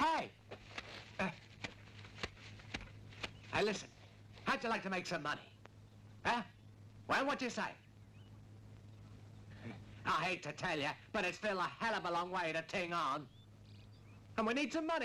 Hey! Hey, listen. How'd you like to make some money? Huh? Well, what do you say? I hate to tell you, but it's still a hell of a long way to ting on. And we need some money.